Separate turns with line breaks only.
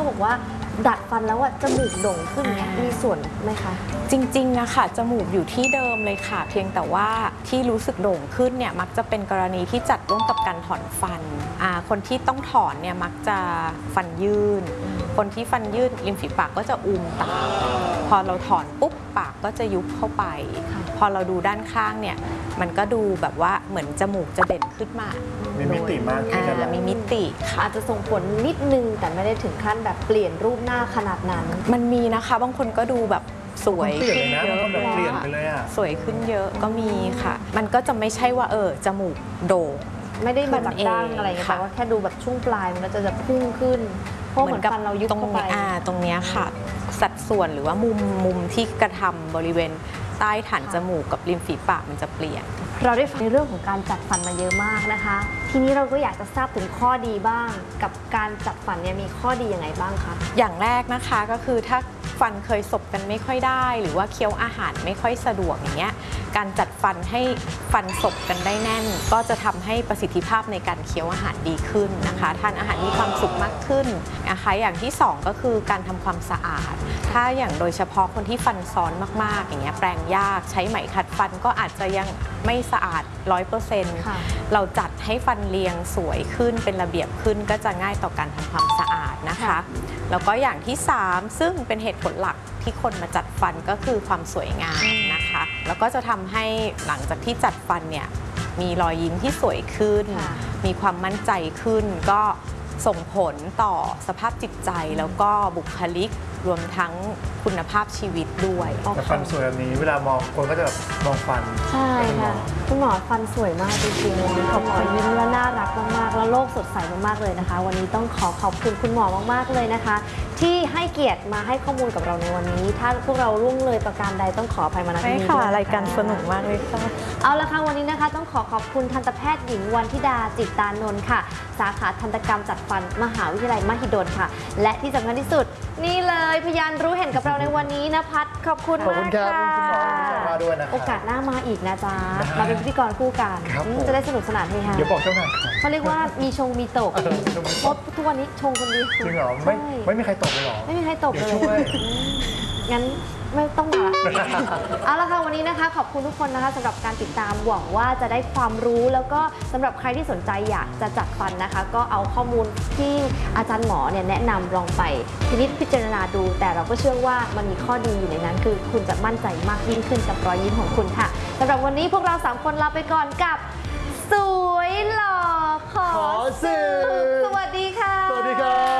เขาบอกว่าดัดฟันแล้วอะจมูกโด่งขึ้นเนี่ยมีส่วนไหมคะ
จริงๆอะค่ะจมูกอยู่ที่เดิมเลยค่ะเพียงแต่ว่าที่รู้สึกโด่งขึ้นเนี่ยมักจะเป็นกรณีที่จัดร่วมกับการถอนฟันคนที่ต้องถอนเนี่ยมักจะฟันยื่นคนที่ฟันยื่นริมฝีปากก็จะอูมตามพอเราถอนปุ๊บปากก็จะยุบเข้าไปพอเราดูด้านข้างเนี่ยมันก็ดูแบบว่าเหมือนจมูกจะเด่นขึ้นมา
มีมิติมากขึ้น
มีมิติ
อาจจะส่งผลนิดนึงแต่ไม่ได้ถึงขั้นแบบเปลี่ยนรูปหน้าขนาดนั้น
มันมีนะคะบางคนก็ดูแบบสวยขึ้นเยอะ
เปลี่ยนไปเลยอะ
สวยขึ้นเยอะก็มีค่ะมันก็จะไม่ใช่ว่าจมูกโด่ง
ไม่ได้มาจากดั้งอะไรแต่ว่าแค่ดูแบบช่วงปลายมันก็จะพุ่งขึ้นเพราะเหมือนฟันเรายุบเข้าไป
ตรงนี้ค่ะสัดส่วนหรือว่ามุมที่กระทำบริเวณใต้ฐานจมูกกับริมฝีปากมันจะเปลี่ยน
เราได้ฟังในเรื่องของการจัดฟันมาเยอะมากนะคะทีนี้เราก็อยากจะทราบถึงข้อดีบ้างกับการจัดฟันเนี่ยมีข้อดียังไงบ้างคะ
อย่างแรกนะคะก็คือถ้าฟันเคยสบกันไม่ค่อยได้หรือว่าเคี้ยวอาหารไม่ค่อยสะดวกอย่างเงี้ยการจัดฟันให้ฟันสบกันได้แน่นก็จะทำให้ประสิทธิภาพในการเคี้ยวอาหารดีขึ้นนะคะทานอาหารมีความสุขมากขึ้นนะคะอย่างที่2ก็คือการทำความสะอาดถ้าอย่างโดยเฉพาะคนที่ฟันซ้อนมากๆอย่างเงี้ยแปรงยากใช้ไหมขัดฟันก็อาจจะยังไม่สะอาด 100% เราจัดให้ฟันเรียงสวยขึ้นเป็นระเบียบขึ้นก็จะง่ายต่อการทำความสะอาดนะคะแล้วก็อย่างที่3ซึ่งเป็นเหตุผลหลักที่คนมาจัดฟันก็คือความสวยงามนะคะแล้วก็จะทำให้หลังจากที่จัดฟันเนี่ยมีรอยยิ้มที่สวยขึ้นมีความมั่นใจขึ้นก็ส่งผลต่อสภาพจิตใจแล้วก็บุคลิกรวมทั้งคุณภาพชีวิตด้วย
แต่ฟันสวยแบบนี้เวลามองคนก็จะแบบมองฟัน
ใช่ค่ะคุณหมอฟันสวยมากจริงๆวันนี้คุณหมอยิ้มและน่ารักมากๆแล้วโลกสดใสมากๆเลยนะคะวันนี้ต้องขอบคุณคุณหมอมากๆเลยนะคะที่ให้เกียรติมาให้ข้อมูลกับเราในวันนี้ถ้าพวกเราล่วงเลยประการใดต้องขออภัยมาณที่นี้ด้วย
รายการสนุกมากเลยค่ะ
เอาละค่ะวันนี้นะคะต้องขอบคุณทันตแพทย์หญิงวันธิดาจิตตานนท์ค่ะสาขาทันตกรรมจัดฟันมหาวิทยาลัยมหิดลค่ะและที่สำคัญที่สุดนี่เลยพยานรู้เห็นกับเราในวันนี้นะพัดขอบคุณมากค่ะ
มาด้วยนะ
โอกาสหน้ามาอีกนะจ๊ะมาเป็นพิธีกรคู่กันจะได้สนุกสนานเฮฮา
เดี๋ยวบอกเจ้าหน้า
เขาเรียกว่ามีชงมีตกเพราะทุกวันนี้ชงคนเดียว
จริงเหรอไม่มีใครตกเลยหรอ
ไม่มีใครตกเลยงั้นไม่ต้องมาเอาละค่ะวันนี้นะคะขอบคุณทุกคนนะคะสำหรับการติดตามหวังว่าจะได้ความรู้แล้วก็สำหรับใครที่สนใจอยากจะจัดฟันนะคะก็เอาข้อมูลที่อาจารย์หมอเนี่ยแนะนำลองไปพิจารณาดูแต่เราก็เชื่อว่ามันมีข้อดีอยู่ในนั้นคือคุณจะมั่นใจมากยิ่งขึ้นกับรอยยิ้มของคุณค่ะสำหรับวันนี้พวกเรา3คนลาไปก่อนกับสวยหล่อขอสื่อสวัสดีค่ะ
สวัสดีครับ